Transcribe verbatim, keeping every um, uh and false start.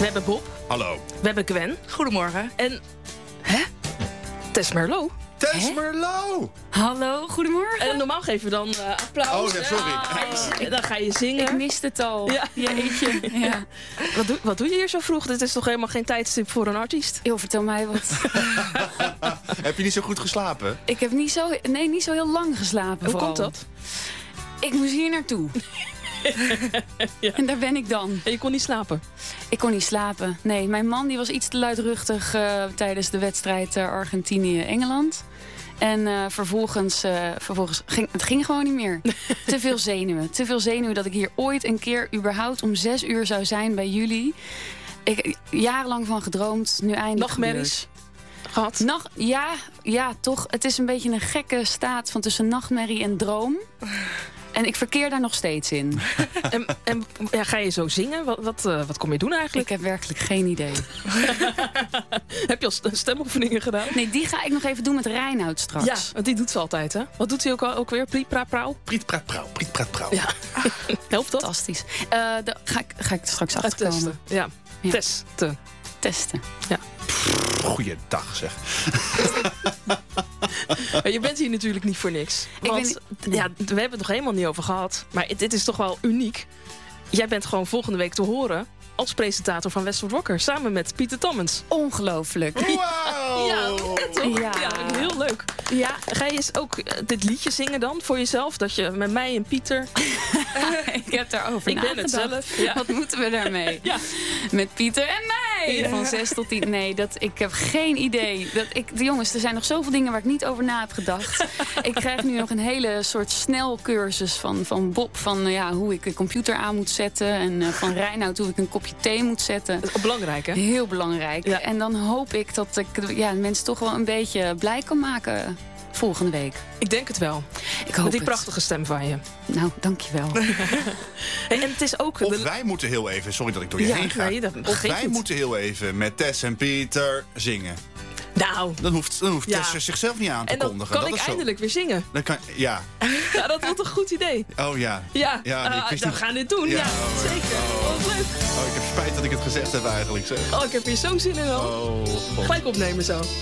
We hebben Bob. Hallo. We hebben Gwen. Goedemorgen. En... Hè? Tess Merlot. Tess Hè? Merlot. Hallo, goedemorgen. En normaal geven we dan uh, applaus. Oh, nee, sorry. Ja, dan ga je zingen. Ik miste het al. Ja. Jeetje. Ja. Wat, doe, wat doe je hier zo vroeg? Dit is toch helemaal geen tijdstip voor een artiest? Yo, vertel mij wat. Heb je niet zo goed geslapen? Ik heb niet zo, nee, niet zo heel lang geslapen. Hoe vooral. komt dat? Ik moest hier naartoe. Ja. En daar ben ik dan. En je kon niet slapen? Ik kon niet slapen. Nee, mijn man die was iets te luidruchtig uh, tijdens de wedstrijd uh, Argentinië-Engeland. En uh, vervolgens, uh, vervolgens ging het ging gewoon niet meer. Te veel zenuwen. Te veel zenuwen dat ik hier ooit een keer überhaupt om zes uur zou zijn bij jullie. Ik jarenlang van gedroomd. Nu eindelijk Nachtmerries gehad? Nacht, ja, ja, toch. Het is een beetje een gekke staat van tussen nachtmerrie en droom. En ik verkeer daar nog steeds in. En, en ja, ga je zo zingen? Wat, wat, uh, wat kom je doen eigenlijk? Ik heb werkelijk geen idee. Heb je al st- stemoefeningen gedaan? Nee, die ga ik nog even doen met Reinoud straks. Ja, want die doet ze altijd, hè? Wat doet hij ook, al, ook weer? Priet, praat, prauw? Priet, praat, prauw. Priet, praat, prauw. Ja. Helpt dat? Fantastisch. Uh, de, ga, ik, ga ik straks achterkomen. Testen. Ja. Ja. Testen. Testen. Ja. Goeiedag, zeg. Je bent hier natuurlijk niet voor niks. Ik Want, ben- ja, we hebben het nog helemaal niet over gehad. Maar het- dit is toch wel uniek. Jij bent gewoon volgende week te horen als presentator van Westwood Rocker. Samen met Pieter Tammens. Ongelooflijk. Wauw. Ja, toch? Ja. Ja, heel leuk. Ja, Ga je eens ook eh, dit liedje zingen dan voor jezelf? Dat je met mij en Pieter... ik heb daarover Ik ben het nagedacht. zelf. Ja. Wat moeten we daarmee? Ja. Met Pieter en mij. Ja. Van zes tot tien. Nee, dat, ik heb geen idee. Dat ik, de jongens, er zijn nog zoveel dingen waar ik niet over na heb gedacht. Ik krijg nu nog een hele soort snelcursus van, van Bob. Van uh, ja, hoe ik de computer aan moet zetten. En uh, van Reinoud hoe ik een kopje thee moet zetten. Dat is ook belangrijk, hè? Heel belangrijk. Ja. En dan hoop ik dat ik ja, mensen toch wel een beetje blij kan maken volgende week. Ik denk het wel. Ik hoop Met die het. prachtige stem van je. Nou, dankjewel. Hey, en het is ook... Of de- wij moeten heel even, sorry dat ik door je Ja, heen ga. nee, dat of geeft wij niet. moeten heel even met Tess en Pieter zingen. Nou, Dan hoeft, dan hoeft Ja. Tess zichzelf niet aan te en dan kondigen. kan dat ik is zo. eindelijk weer zingen. Dan kan, ja. Ja, dat wordt een goed idee. Oh ja. Ja, Ja, nee, ik Ah, wist we niet- gaan dit doen. Ja, Ja, oh, zeker. oh. Wat leuk. Oh, ik heb spijt dat ik het gezegd heb eigenlijk. Zeg. Oh, ik heb hier zo'n zin in al. Oh, God. Gelijk opnemen zo.